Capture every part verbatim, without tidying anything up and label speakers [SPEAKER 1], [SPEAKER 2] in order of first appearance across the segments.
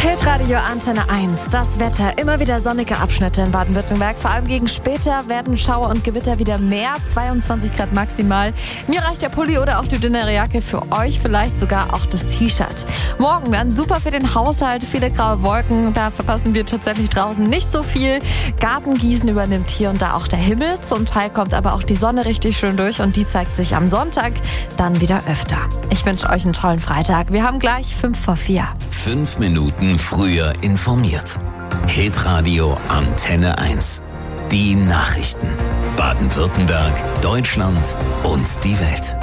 [SPEAKER 1] Hitradio Antenne eins. Das Wetter. Immer wieder sonnige Abschnitte in Baden-Württemberg. Vor allem gegen später werden Schauer und Gewitter wieder mehr. zweiundzwanzig Grad maximal. Mir reicht der Pulli oder auch die dünnere Jacke. Für euch vielleicht sogar auch das T-Shirt. Morgen dann super für den Haushalt. Viele graue Wolken. Da verpassen wir tatsächlich draußen nicht so viel. Gartengießen übernimmt hier und da auch der Himmel. Zum Teil kommt aber auch die Sonne richtig schön durch. Und die zeigt sich am Sonntag dann wieder öfter. Ich wünsche euch einen tollen Freitag. Wir haben gleich fünf vor vier.
[SPEAKER 2] Fünf Minuten früher informiert. Hitradio Antenne eins. Die Nachrichten. Baden-Württemberg, Deutschland und die Welt.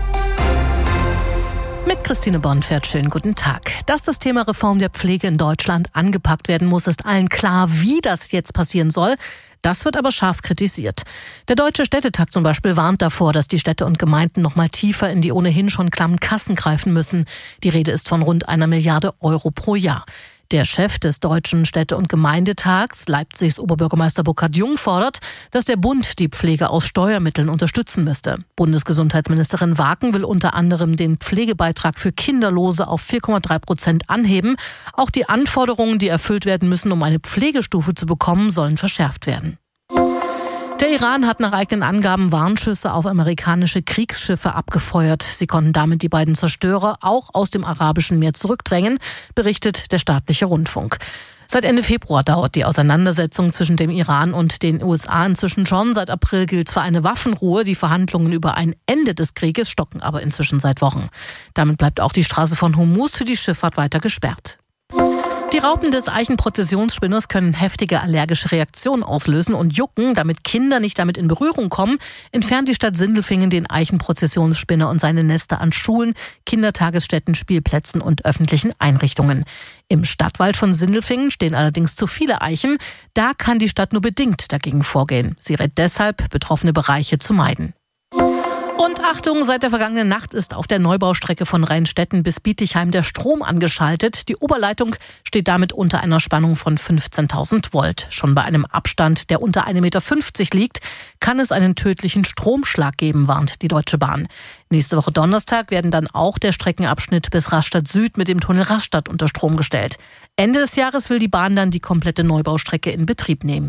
[SPEAKER 3] Mit Christine Bonfert, schönen guten Tag. Dass das Thema Reform der Pflege in Deutschland angepackt werden muss, ist allen klar. Wie das jetzt passieren soll, das wird aber scharf kritisiert. Der Deutsche Städtetag zum Beispiel warnt davor, dass die Städte und Gemeinden noch mal tiefer in die ohnehin schon klammen Kassen greifen müssen. Die Rede ist von rund einer Milliarde Euro pro Jahr. Der Chef des Deutschen Städte- und Gemeindetags, Leipzigs Oberbürgermeister Burkhard Jung, fordert, dass der Bund die Pflege aus Steuermitteln unterstützen müsste. Bundesgesundheitsministerin Waken will unter anderem den Pflegebeitrag für Kinderlose auf vier Komma drei Prozent anheben. Auch die Anforderungen, die erfüllt werden müssen, um eine Pflegestufe zu bekommen, sollen verschärft werden. Der Iran hat nach eigenen Angaben Warnschüsse auf amerikanische Kriegsschiffe abgefeuert. Sie konnten damit die beiden Zerstörer auch aus dem Arabischen Meer zurückdrängen, berichtet der staatliche Rundfunk. Seit Ende Februar dauert die Auseinandersetzung zwischen dem Iran und den U S A inzwischen schon. Seit April gilt zwar eine Waffenruhe, die Verhandlungen über ein Ende des Krieges stocken aber inzwischen seit Wochen. Damit bleibt auch die Straße von Hormuz für die Schifffahrt weiter gesperrt. Die Raupen des Eichenprozessionsspinners können heftige allergische Reaktionen auslösen und jucken. Damit Kinder nicht damit in Berührung kommen, entfernt die Stadt Sindelfingen den Eichenprozessionsspinner und seine Nester an Schulen, Kindertagesstätten, Spielplätzen und öffentlichen Einrichtungen. Im Stadtwald von Sindelfingen stehen allerdings zu viele Eichen. Da kann die Stadt nur bedingt dagegen vorgehen. Sie rät deshalb, betroffene Bereiche zu meiden. Und Achtung, seit der vergangenen Nacht ist auf der Neubaustrecke von Rheinstetten bis Bietigheim der Strom angeschaltet. Die Oberleitung steht damit unter einer Spannung von fünfzehntausend Volt. Schon bei einem Abstand, der unter ein Meter fünfzig liegt, kann es einen tödlichen Stromschlag geben, warnt die Deutsche Bahn. Nächste Woche Donnerstag werden dann auch der Streckenabschnitt bis Rastatt Süd mit dem Tunnel Rastatt unter Strom gestellt. Ende des Jahres will die Bahn dann die komplette Neubaustrecke in Betrieb nehmen.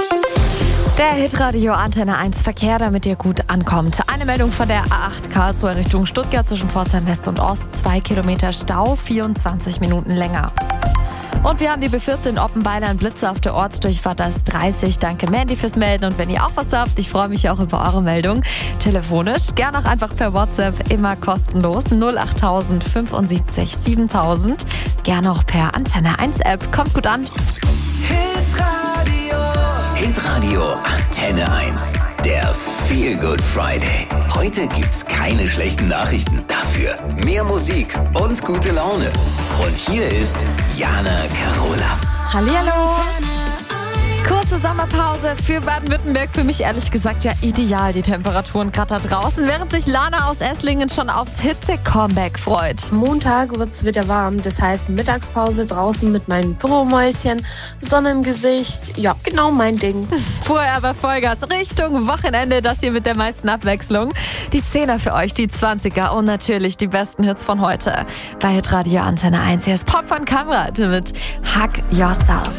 [SPEAKER 1] Der Hitradio Antenne eins Verkehr, damit ihr gut ankommt. Eine Meldung von der A acht Karlsruhe Richtung Stuttgart zwischen Pforzheim West und Ost. Zwei Kilometer Stau, vierundzwanzig Minuten länger. Und wir haben die B vierzehn Oppenweiler, ein Blitzer auf der Ortsdurchfahrt, das ist dreißig. Danke Mandy fürs Melden. Und wenn ihr auch was habt, ich freue mich auch über eure Meldung. Telefonisch, gerne auch einfach per WhatsApp, immer kostenlos. null acht null fünfundsiebzig siebentausend. Gerne auch per Antenne eins App. Kommt gut an.
[SPEAKER 2] Hitradio. Hitradio Antenne eins. Der Feel Good Friday. Heute gibt's keine schlechten Nachrichten. Dafür mehr Musik und gute Laune. Und hier ist Jana Carola.
[SPEAKER 1] Hallihallo. Kurze Sommerpause für Baden-Württemberg. Für mich ehrlich gesagt ja ideal, die Temperaturen gerade da draußen. Während sich Lana aus Esslingen schon aufs Hitze-Comeback freut.
[SPEAKER 4] Montag wird's wieder warm. Das heißt Mittagspause draußen mit meinem Büromäuschen, Sonne im Gesicht. Ja, genau mein Ding.
[SPEAKER 1] Vorher aber Vollgas Richtung Wochenende. Das hier mit der meisten Abwechslung. Die Zehner für euch, die Zwanziger und natürlich die besten Hits von heute. Bei Hitradio Antenne eins. Hier ist Pop von Kamrat mit Hug Yourself.